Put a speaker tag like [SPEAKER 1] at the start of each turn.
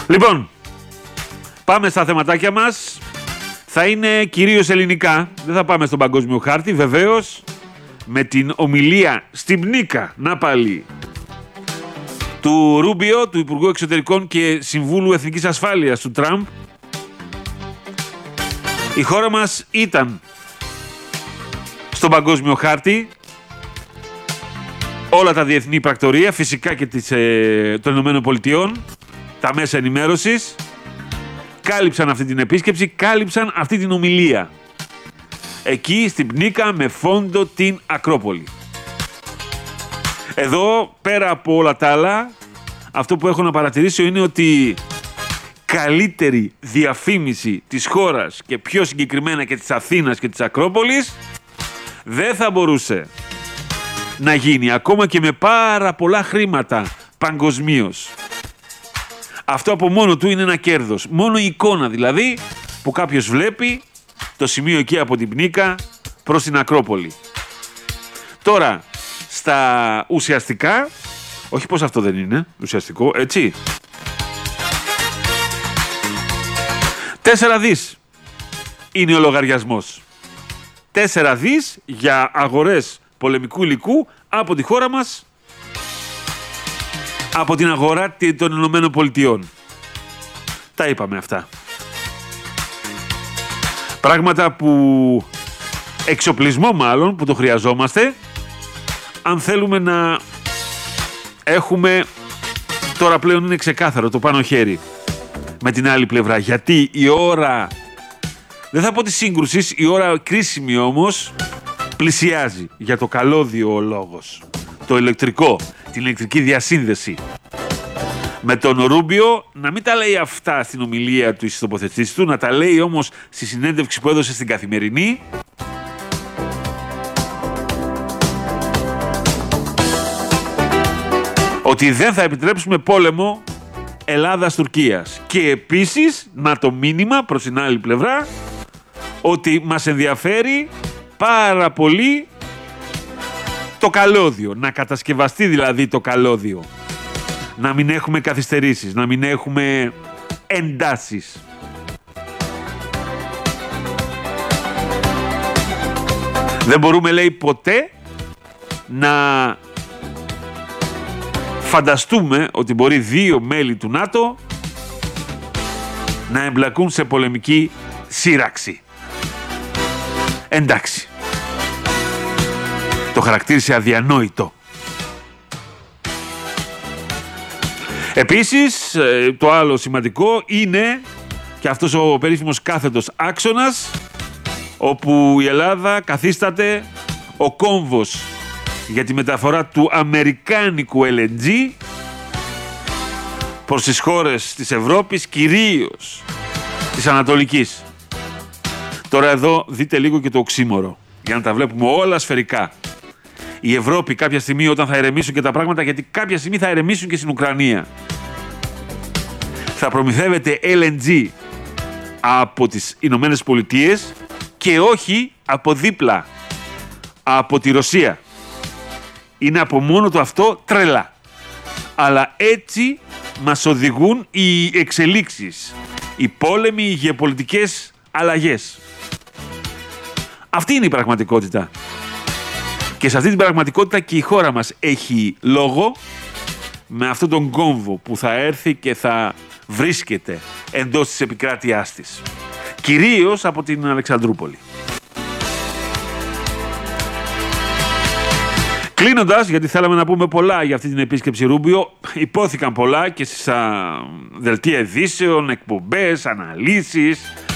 [SPEAKER 1] Λοιπόν, πάμε στα θεματάκια μας. Θα είναι κυρίως ελληνικά. Δεν θα πάμε στον παγκόσμιο χάρτη, βεβαίως. Με την ομιλία στην Πνίκα, να πάλι, του Ρούμπιο, του Υπουργού Εξωτερικών και Συμβούλου Εθνικής Ασφάλειας του Τραμπ. Η χώρα μας ήταν στον παγκόσμιο χάρτη. Όλα τα διεθνή πρακτορία, φυσικά και των Ηνωμένων Πολιτειών, τα μέσα ενημέρωσης, κάλυψαν αυτή την επίσκεψη, κάλυψαν αυτή την ομιλία. Εκεί στην Πνίκα με φόντο την Ακρόπολη. Εδώ, πέρα από όλα τα άλλα, αυτό που έχω να παρατηρήσω είναι ότι καλύτερη διαφήμιση της χώρας και πιο συγκεκριμένα και της Αθήνας και της Ακρόπολης δεν θα μπορούσε να γίνει, ακόμα και με πάρα πολλά χρήματα παγκοσμίως. Αυτό από μόνο του είναι ένα κέρδος. Μόνο η εικόνα δηλαδή που κάποιος βλέπει το σημείο εκεί από την Πνίκα προς την Ακρόπολη. Τώρα, στα ουσιαστικά, όχι πως αυτό δεν είναι ουσιαστικό, έτσι. 4 δις είναι ο λογαριασμός. 4 δις για αγορές πολεμικού υλικού από τη χώρα μας, από την αγορά των Ηνωμένων Πολιτειών. Τα είπαμε αυτά. Πράγματα που, εξοπλισμό μάλλον, που το χρειαζόμαστε, αν θέλουμε να έχουμε, τώρα πλέον είναι ξεκάθαρο το πάνω χέρι με την άλλη πλευρά. Γιατί η ώρα, δεν θα πω της σύγκρουσης, η ώρα κρίσιμη όμως πλησιάζει για το καλώδιο ο λόγος. Το ηλεκτρικό, την ηλεκτρική διασύνδεση. Με τον Ρούμπιο να μην τα λέει αυτά στην ομιλία του, στις τοποθετήσεις του, να τα λέει όμως στη συνέντευξη που έδωσε στην Καθημερινή. Ότι δεν θα επιτρέψουμε πόλεμο Ελλάδας-Τουρκίας. Και επίσης, να το μήνυμα προς την άλλη πλευρά, ότι μας ενδιαφέρει πάρα πολύ το καλώδιο. Να κατασκευαστεί δηλαδή το καλώδιο. Να μην έχουμε καθυστερήσεις, να μην έχουμε εντάσεις. Δεν μπορούμε, λέει, ποτέ να φανταστούμε ότι μπορεί 2 μέλη του ΝΑΤΟ να εμπλακούν σε πολεμική σύραξη. Εντάξει. Το χαρακτήρισε αδιανόητο. Επίσης, το άλλο σημαντικό είναι και αυτός ο περίφημος κάθετος άξονας, όπου η Ελλάδα καθίσταται ο κόμβος για τη μεταφορά του αμερικάνικου LNG προς τις χώρες της Ευρώπης, κυρίως της Ανατολικής. Τώρα εδώ δείτε λίγο και το οξύμορο, για να τα βλέπουμε όλα σφαιρικά. Η Ευρώπη κάποια στιγμή, όταν θα ηρεμήσουν και τα πράγματα, γιατί κάποια στιγμή θα ηρεμήσουν και στην Ουκρανία, θα προμηθεύεται LNG από τις Ηνωμένες Πολιτείες και όχι από δίπλα, από τη Ρωσία. Είναι από μόνο του αυτό τρελά. Αλλά έτσι μας οδηγούν οι εξελίξεις, οι πόλεμοι, οι γεωπολιτικές αλλαγές. Αυτή είναι η πραγματικότητα. Και σε αυτή την πραγματικότητα και η χώρα μας έχει λόγο, με αυτόν τον κόμβο που θα έρθει και θα βρίσκεται εντός της επικράτειάς της. Κυρίως από την Αλεξανδρούπολη. Κλείνοντας, γιατί θέλαμε να πούμε πολλά για αυτή την επίσκεψη Ρούμπιο, υπόθηκαν πολλά και στις δελτία ειδήσεων, εκπομπές, αναλύσεις,